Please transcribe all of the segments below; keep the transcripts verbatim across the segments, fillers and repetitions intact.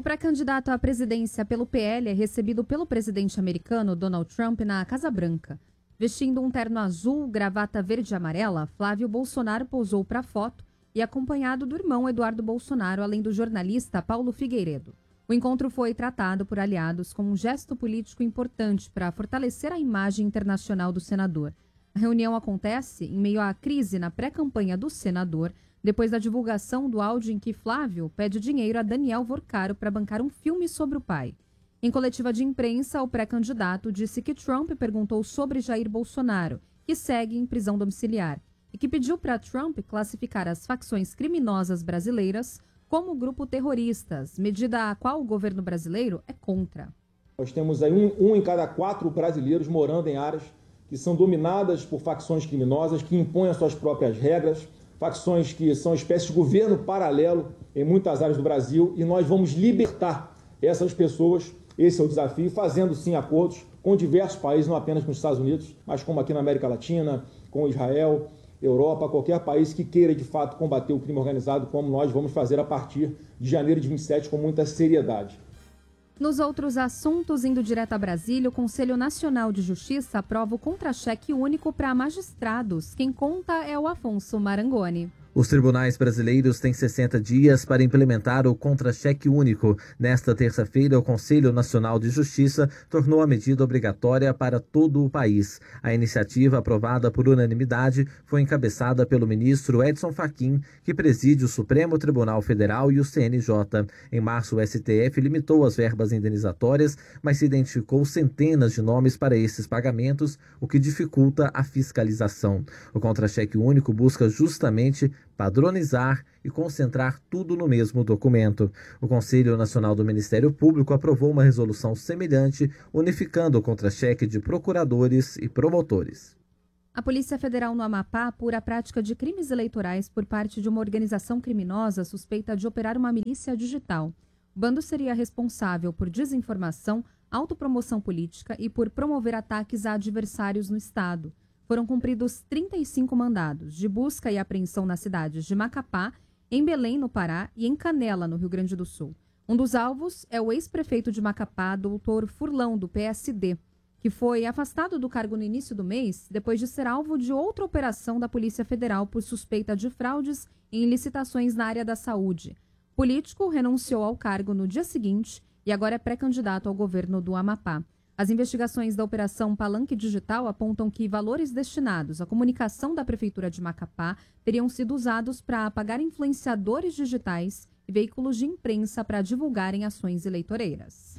pré-candidato à presidência pelo P L é recebido pelo presidente americano Donald Trump na Casa Branca. Vestindo um terno azul, gravata verde e amarela, Flávio Bolsonaro pousou para a foto e acompanhado do irmão Eduardo Bolsonaro, além do jornalista Paulo Figueiredo. O encontro foi tratado por aliados como um gesto político importante para fortalecer a imagem internacional do senador. A reunião acontece em meio à crise na pré-campanha do senador, depois da divulgação do áudio em que Flávio pede dinheiro a Daniel Vorcaro para bancar um filme sobre o pai. Em coletiva de imprensa, o pré-candidato disse que Trump perguntou sobre Jair Bolsonaro, que segue em prisão domiciliar, e que pediu para Trump classificar as facções criminosas brasileiras como grupo terroristas, medida a qual o governo brasileiro é contra. Nós temos aí um, um em cada quatro brasileiros morando em áreas que são dominadas por facções criminosas, que impõem as suas próprias regras, facções que são espécies de governo paralelo em muitas áreas do Brasil, e nós vamos libertar essas pessoas. Esse é o desafio, fazendo sim acordos com diversos países, não apenas com os Estados Unidos, mas como aqui na América Latina, com Israel, Europa, qualquer país que queira de fato combater o crime organizado, como nós vamos fazer a partir de janeiro de vinte e sete com muita seriedade. Nos outros assuntos, indo direto a Brasília, o Conselho Nacional de Justiça aprova o contra-cheque único para magistrados. Quem conta é o Afonso Marangoni. Os tribunais brasileiros têm sessenta dias para implementar o contra-cheque único. Nesta terça-feira, o Conselho Nacional de Justiça tornou a medida obrigatória para todo o país. A iniciativa, aprovada por unanimidade, foi encabeçada pelo ministro Edson Fachin, que preside o Supremo Tribunal Federal e o C N J. Em março, o S T F limitou as verbas indenizatórias, mas se identificou centenas de nomes para esses pagamentos, o que dificulta a fiscalização. O contra-cheque único busca justamente padronizar e concentrar tudo no mesmo documento. O Conselho Nacional do Ministério Público aprovou uma resolução semelhante, unificando o contra-cheque de procuradores e promotores. A Polícia Federal no Amapá apura a prática de crimes eleitorais por parte de uma organização criminosa suspeita de operar uma milícia digital. O bando seria responsável por desinformação, autopromoção política e por promover ataques a adversários no Estado. Foram cumpridos trinta e cinco mandados de busca e apreensão nas cidades de Macapá, em Belém, no Pará, e em Canela, no Rio Grande do Sul. Um dos alvos é o ex-prefeito de Macapá, doutor Furlão, do P S D, que foi afastado do cargo no início do mês, depois de ser alvo de outra operação da Polícia Federal por suspeita de fraudes em licitações na área da saúde. O político renunciou ao cargo no dia seguinte e agora é pré-candidato ao governo do Amapá. As investigações da Operação Palanque Digital apontam que valores destinados à comunicação da Prefeitura de Macapá teriam sido usados para pagar influenciadores digitais e veículos de imprensa para divulgarem ações eleitoreiras.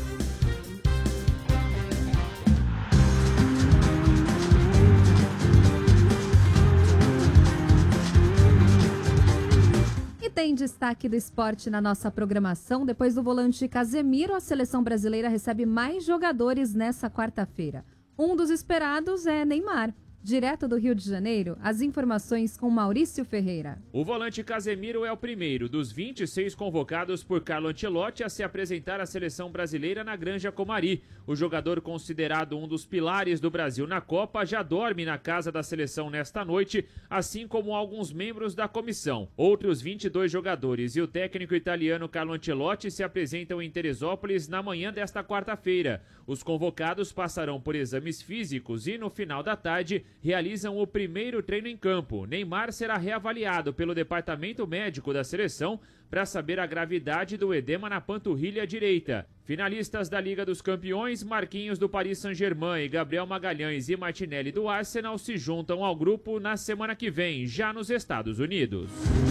Tem destaque do esporte na nossa programação. Depois do volante Casemiro, a seleção brasileira recebe mais jogadores nessa quarta-feira. Um dos esperados é Neymar. Direto do Rio de Janeiro, as informações com Maurício Ferreira. O volante Casemiro é o primeiro dos vinte e seis convocados por Carlo Ancelotti a se apresentar à seleção brasileira na Granja Comari. O jogador, considerado um dos pilares do Brasil na Copa, já dorme na casa da seleção nesta noite, assim como alguns membros da comissão. Outros vinte e dois jogadores e o técnico italiano Carlo Ancelotti se apresentam em Teresópolis na manhã desta quarta-feira. Os convocados passarão por exames físicos e, no final da tarde, realizam o primeiro treino em campo. Neymar será reavaliado pelo departamento médico da seleção para saber a gravidade do edema na panturrilha direita. Finalistas da Liga dos Campeões, Marquinhos do Paris Saint-Germain e Gabriel Magalhães e Martinelli do Arsenal se juntam ao grupo na semana que vem, já nos Estados Unidos.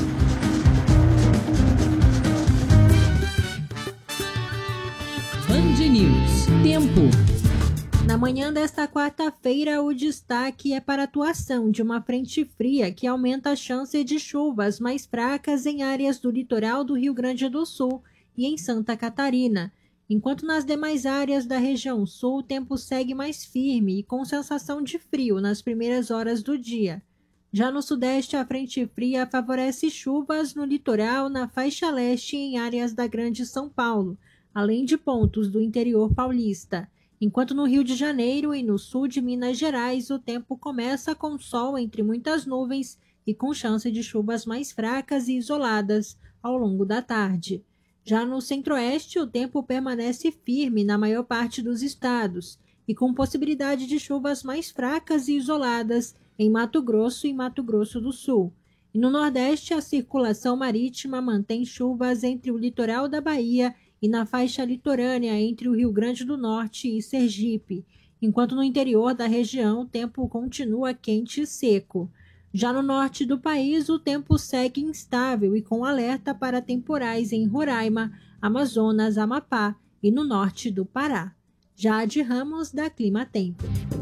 Band News. Tempo. Na manhã desta quarta-feira, o destaque é para a atuação de uma frente fria que aumenta a chance de chuvas mais fracas em áreas do litoral do Rio Grande do Sul e em Santa Catarina, enquanto nas demais áreas da região sul o tempo segue mais firme e com sensação de frio nas primeiras horas do dia. Já no sudeste, a frente fria favorece chuvas no litoral, na faixa leste e em áreas da Grande São Paulo, além de pontos do interior paulista. Enquanto no Rio de Janeiro e no sul de Minas Gerais, o tempo começa com sol entre muitas nuvens e com chance de chuvas mais fracas e isoladas ao longo da tarde. Já no centro-oeste, o tempo permanece firme na maior parte dos estados e com possibilidade de chuvas mais fracas e isoladas em Mato Grosso e Mato Grosso do Sul. E no Nordeste, a circulação marítima mantém chuvas entre o litoral da Bahia e na faixa litorânea entre o Rio Grande do Norte e Sergipe, enquanto no interior da região o tempo continua quente e seco. Já no norte do país, o tempo segue instável e com alerta para temporais em Roraima, Amazonas, Amapá e no norte do Pará. Jade Ramos, da Climatempo.